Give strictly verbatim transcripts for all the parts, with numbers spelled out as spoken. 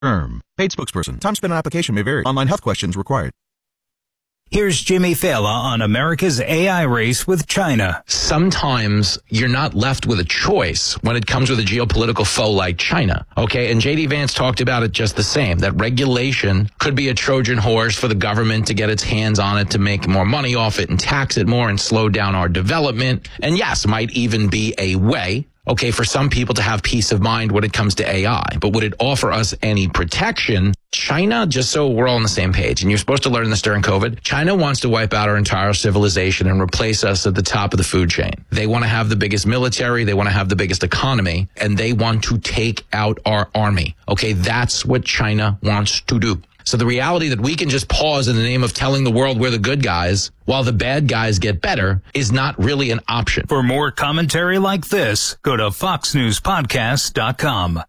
Term. Paid spokesperson. Time spent on application may vary. Online health questions required. Here's Jimmy Fallon on America's A I race with China. Sometimes you're not left with a choice when it comes with a geopolitical foe like China. Okay, and J D Vance talked about it just the same, that regulation could be a Trojan horse for the government to get its hands on it, to make more money off it and tax it more and slow down our development. And yes, might even be a way, okay, for some people to have peace of mind when it comes to A I. But would it offer us any protection? China, just so we're all on the same page, and you're supposed to learn this during COVID, China wants to wipe out our entire civilization and replace us at the top of the food chain. They want to have the biggest military, they want to have the biggest economy, and they want to take out our army. Okay, that's what China wants to do. So the reality that we can just pause in the name of telling the world we're the good guys while the bad guys get better is not really an option. For more commentary like this, go to fox news podcast dot com.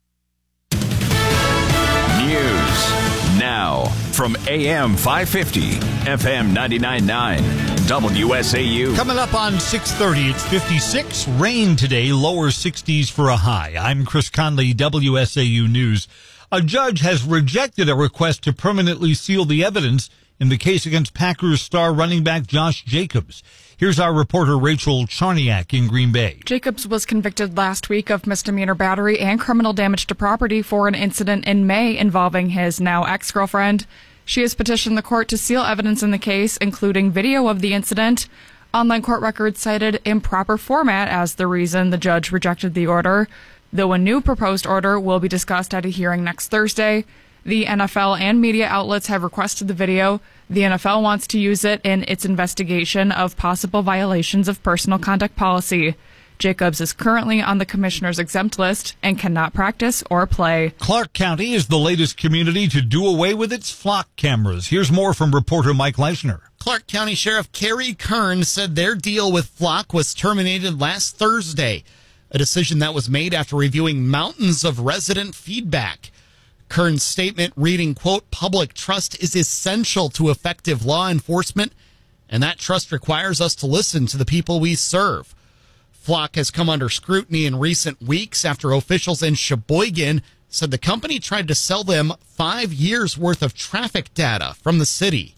News now from A M five fifty, F M ninety-nine point nine, W S A U. Coming up on six thirty, it's fifty-six. Rain today, lower sixties for a high. I'm Chris Conley, W S A U News. A judge has rejected a request to permanently seal the evidence in the case against Packers star running back Josh Jacobs. Here's our reporter Rachel Charniak in Green Bay. Jacobs was convicted last week of misdemeanor battery and criminal damage to property for an incident in May involving his now ex-girlfriend. She has petitioned the court to seal evidence in the case, including video of the incident. Online court records cited improper format as the reason the judge rejected the order. Though a new proposed order will be discussed at a hearing next Thursday, the N F L and media outlets have requested the video. The N F L wants to use it in its investigation of possible violations of personal conduct policy. Jacobs is currently on the commissioner's exempt list and cannot practice or play. Clark County is the latest community to do away with its flock cameras. Here's more from reporter Mike Leishner. Clark County Sheriff Kerry Kern said their deal with Flock was terminated last Thursday, a decision that was made after reviewing mountains of resident feedback. Kern's statement reading, quote, "Public trust is essential to effective law enforcement, and that trust requires us to listen to the people we serve." Flock has come under scrutiny in recent weeks after officials in Sheboygan said the company tried to sell them five years' worth of traffic data from the city.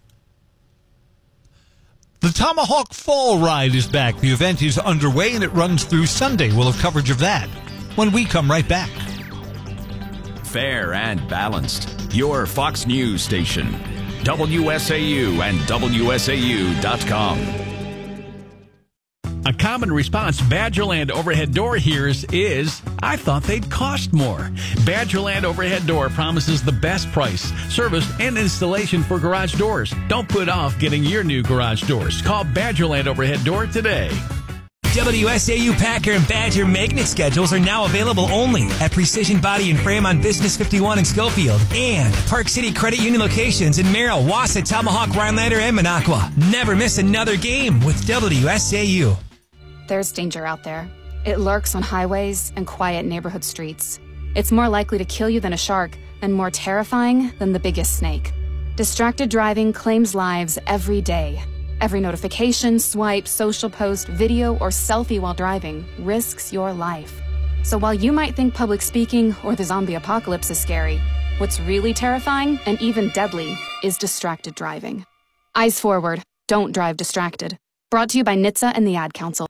The Tomahawk Fall Ride is back. The event is underway and it runs through Sunday. We'll have coverage of that when we come right back. Fair and balanced. Your Fox News station. W S A U and W S A U dot com. A common response Badgerland Overhead Door hears is, "I thought they'd cost more." Badgerland Overhead Door promises the best price, service, and installation for garage doors. Don't put off getting your new garage doors. Call Badgerland Overhead Door today. W S A U Packer and Badger magnet schedules are now available only at Precision Body and Frame on Business fifty-one in Schofield and Park City Credit Union locations in Merrill, Wausau, Tomahawk, Rhinelander, and Minocqua. Never miss another game with W S A U. There's danger out there. It lurks on highways and quiet neighborhood streets. It's more likely to kill you than a shark and more terrifying than the biggest snake. Distracted driving claims lives every day. Every notification, swipe, social post, video, or selfie while driving risks your life. So while you might think public speaking or the zombie apocalypse is scary, what's really terrifying and even deadly is distracted driving. Eyes forward. Don't drive distracted. Brought to you by N H T S A and the Ad Council.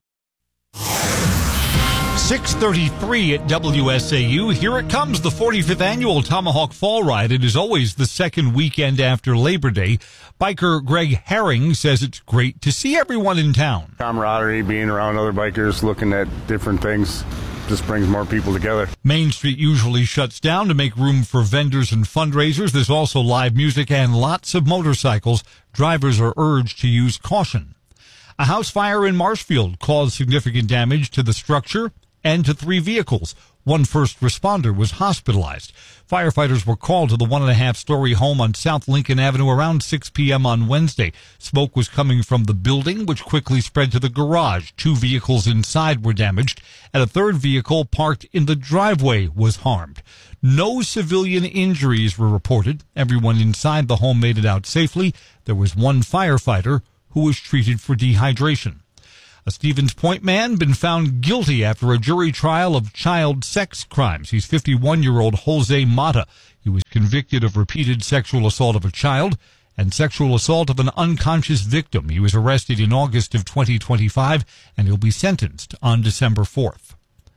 six thirty-three at W S A U. Here it comes, the forty-fifth annual Tomahawk Fall Ride. It is always the second weekend after Labor Day. Biker Greg Herring says it's great to see everyone in town. Camaraderie, being around other bikers, looking at different things, just brings more people together. Main Street usually shuts down to make room for vendors and fundraisers. There's also live music and lots of motorcycles. Drivers are urged to use caution. A house fire in Marshfield caused significant damage to the structure and to three vehicles. One first responder was hospitalized. Firefighters were called to the one and a half story home on South Lincoln Avenue around six p.m. on Wednesday. Smoke was coming from the building, which quickly spread to the garage. Two vehicles inside were damaged, and a third vehicle parked in the driveway was harmed. No civilian injuries were reported. Everyone inside the home made it out safely. There was one firefighter who was treated for dehydration. A Stevens Point man been found guilty after a jury trial of child sex crimes. He's fifty-one-year-old Jose Mata. He was convicted of repeated sexual assault of a child and sexual assault of an unconscious victim. He was arrested in August of twenty twenty-five, and he'll be sentenced on December fourth.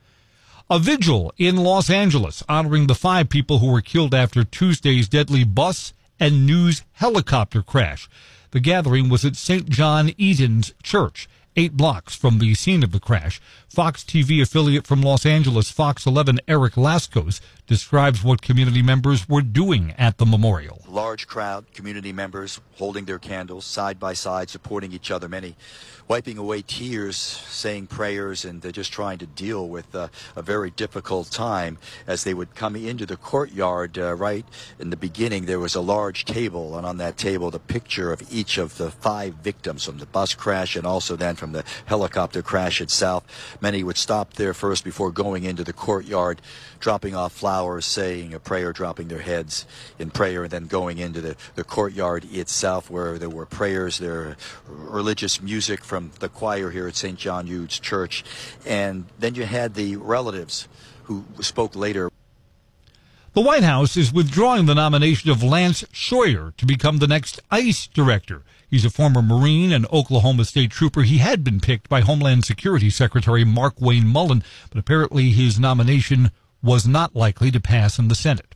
A vigil in Los Angeles honoring the five people who were killed after Tuesday's deadly bus and news helicopter crash. The gathering was at Saint John Eden's Church, eight blocks from the scene of the crash. Fox T V affiliate from Los Angeles, Fox eleven, Eric Lascos, describes what community members were doing at the memorial. Large crowd, community members holding their candles side by side, supporting each other, many wiping away tears, saying prayers, and they're just trying to deal with uh, a very difficult time as they would come into the courtyard. Uh, right in the beginning, there was a large table, and on that table, the picture of each of the five victims from the bus crash and also then from the helicopter crash itself. Many would stop there first before going into the courtyard, dropping off flowers, saying a prayer, dropping their heads in prayer, and then going into the, the courtyard itself where there were prayers, there religious music from the choir here at Saint John Eudes Church. And then you had the relatives who spoke later. The White House is withdrawing the nomination of Lance Scheuer to become the next ICE director. He's a former Marine and Oklahoma State Trooper. He had been picked by Homeland Security Secretary Mark Wayne Mullen, but apparently his nomination was not likely to pass in the Senate.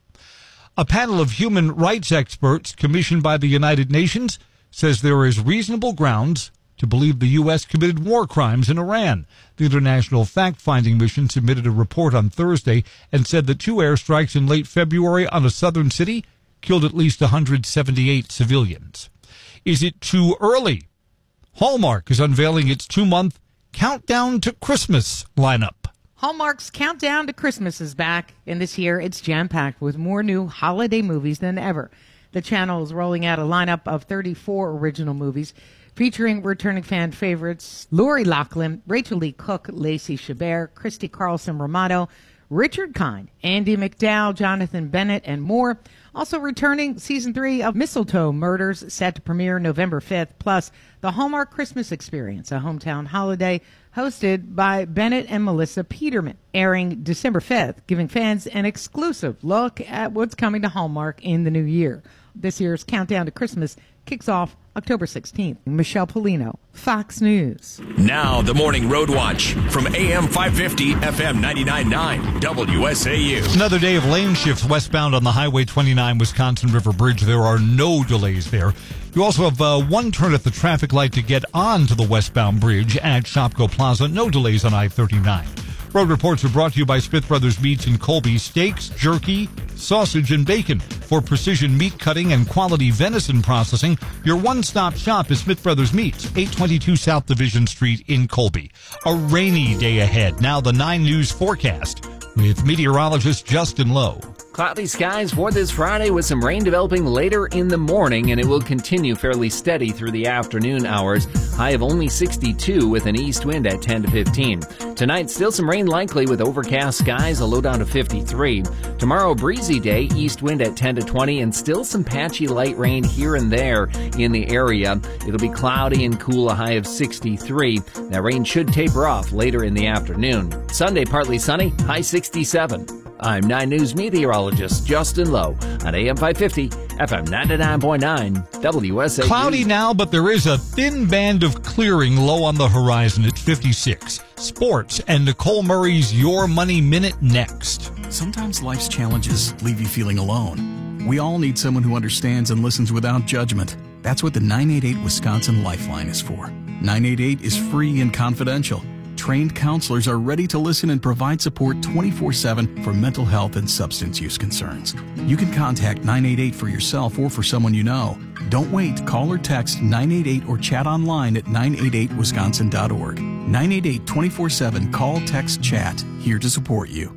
A panel of human rights experts commissioned by the United Nations says there is reasonable grounds to believe the U S committed war crimes in Iran. The International Fact-Finding Mission submitted a report on Thursday and said that two airstrikes in late February on a southern city killed at least one hundred seventy-eight civilians. Is it too early? Hallmark is unveiling its two-month Countdown to Christmas lineup. Hallmark's Countdown to Christmas is back, and this year it's jam-packed with more new holiday movies than ever. The channel is rolling out a lineup of thirty-four original movies featuring returning fan favorites Lori Loughlin, Rachel Lee Cook, Lacey Chabert, Christy Carlson Romano, Richard Kind, Andy McDowell, Jonathan Bennett, and more. Also returning season three of Mistletoe Murders, set to premiere November fifth, plus the Hallmark Christmas Experience, a hometown holiday hosted by Bennett and Melissa Peterman, airing December fifth, giving fans an exclusive look at what's coming to Hallmark in the new year. This year's Countdown to Christmas kicks off October sixteenth. Michelle Polino, Fox News. Now the Morning Road Watch from A M five fifty, F M ninety-nine point nine, W S A U. Another day of lane shifts westbound on the Highway twenty-nine Wisconsin River Bridge. There are no delays there. You also have uh, one turn at the traffic light to get onto the westbound bridge at Shopko Plaza. No delays on I thirty-nine. Road reports are brought to you by Smith Brothers Meats in Colby. Steaks, jerky, sausage, and bacon. For precision meat cutting and quality venison processing, your one-stop shop is Smith Brothers Meats, eight twenty-two South Division Street in Colby. A rainy day ahead. Now the nine News forecast with meteorologist Justin Lowe. Cloudy skies for this Friday with some rain developing later in the morning, and it will continue fairly steady through the afternoon hours. High of only sixty-two with an east wind at ten to fifteen. Tonight, still some rain likely with overcast skies, a low down to fifty-three. Tomorrow, breezy day, east wind at ten to twenty, and still some patchy light rain here and there in the area. It'll be cloudy and cool, a high of sixty-three. That rain should taper off later in the afternoon. Sunday, partly sunny, high sixty-seven. I'm nine News meteorologist Justin Lowe on A M five fifty, F M ninety-nine point nine, W S A U. Cloudy now, but there is a thin band of clearing low on the horizon at fifty-six. Sports and Nicole Murray's Your Money Minute next. Sometimes life's challenges leave you feeling alone. We all need someone who understands and listens without judgment. That's what the nine eight eight Wisconsin Lifeline is for. nine eight eight is free and confidential. Trained counselors are ready to listen and provide support twenty-four seven for mental health and substance use concerns. You can contact nine eight eight for yourself or for someone you know. Don't wait. Call or text nine eight eight or chat online at nine eight eight wisconsin dot org. nine eight eight twenty-four seven. Call, text, chat. Here to support you.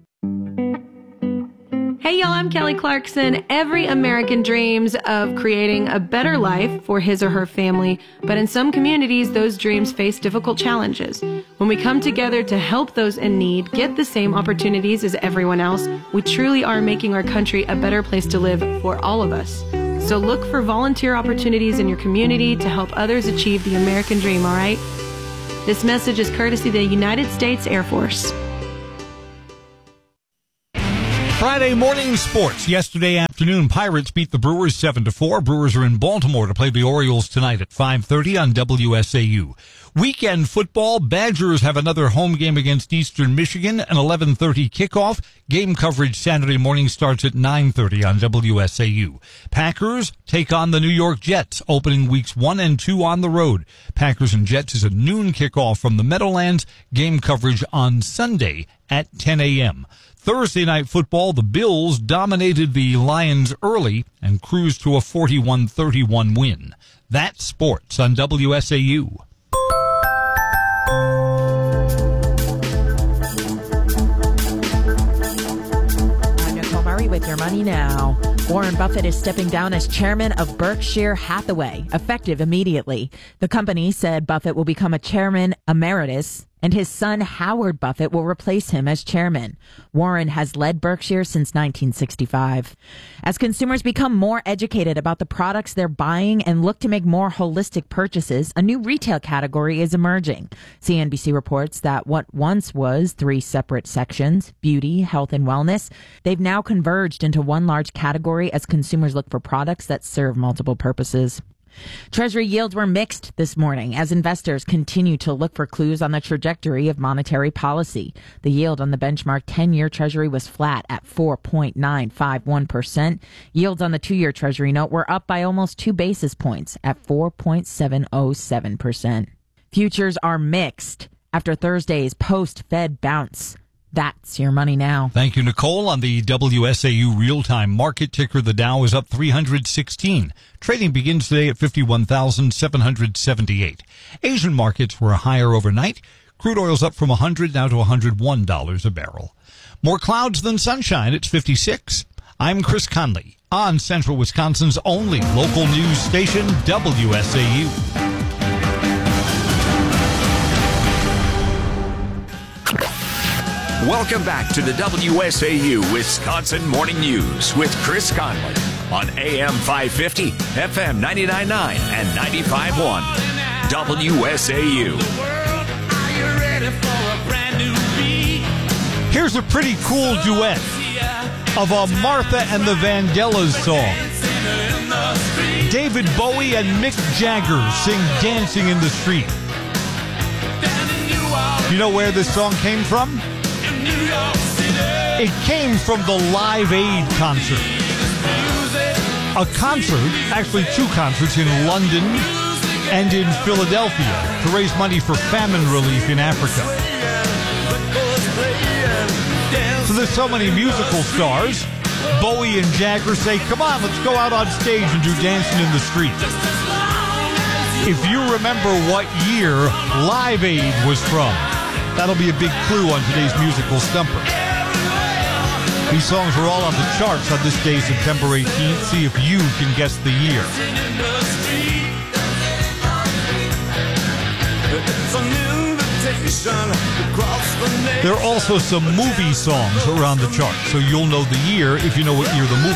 Hey y'all, I'm Kelly Clarkson. Every American dreams of creating a better life for his or her family, but in some communities, those dreams face difficult challenges. When we come together to help those in need get the same opportunities as everyone else, we truly are making our country a better place to live for all of us. So look for volunteer opportunities in your community to help others achieve the American dream, all right? This message is courtesy of the United States Air Force. Friday morning sports. Yesterday afternoon, Pirates beat the Brewers seven to four. Brewers are in Baltimore to play the Orioles tonight at five thirty on W S A U. Weekend football, Badgers have another home game against Eastern Michigan, an eleven thirty kickoff. Game coverage Saturday morning starts at nine thirty on W S A U. Packers take on the New York Jets, opening weeks one and two on the road. Packers and Jets is a noon kickoff from the Meadowlands. Game coverage on Sunday at ten a.m. Thursday night football, the Bills dominated the Lions early and cruised to a forty-one thirty-one win. That's sports on W S A U. I'm Nicole Murray with your money now. Warren Buffett is stepping down as chairman of Berkshire Hathaway, effective immediately. The company said Buffett will become a chairman emeritus, and his son Howard Buffett will replace him as chairman. Warren has led Berkshire since nineteen sixty-five. As consumers become more educated about the products they're buying and look to make more holistic purchases, a new retail category is emerging. C N B C reports that what once was three separate sections, beauty, health, and wellness, they've now converged into one large category as consumers look for products that serve multiple purposes. Treasury yields were mixed this morning as investors continue to look for clues on the trajectory of monetary policy. The yield on the benchmark ten-year Treasury was flat at four point nine five one percent. Yields on the two-year Treasury note were up by almost two basis points at four point seven oh seven percent. Futures are mixed after Thursday's post-Fed bounce. That's your money now. Thank you, Nicole. On the W S A U real-time market ticker, the Dow is up three hundred sixteen. Trading begins today at fifty-one thousand seven hundred seventy-eight. Asian markets were higher overnight. Crude oil's up from one hundred now to one hundred one dollars a barrel. More clouds than sunshine. It's fifty-six. I'm Chris Conley on Central Wisconsin's only local news station, W S A U. Welcome back to the W S A U Wisconsin Morning News with Chris Conley on A M five fifty, F M ninety-nine point nine, and ninety-five point one. W S A U. Here's a pretty cool duet of a Martha and the Vandellas song. David Bowie and Mick Jagger sing Dancing in the Street. You know where this song came from? It came from the Live Aid concert. A concert, actually two concerts in London and in Philadelphia to raise money for famine relief in Africa. So there's so many musical stars. Bowie and Jagger say, come on, let's go out on stage and do Dancing in the Street. If you remember what year Live Aid was from, that'll be a big clue on today's musical stumper. These songs are all on the charts on this day, September eighteenth. See if you can guess the year. There are also some movie songs around the chart, so you'll know the year if you know what year the movie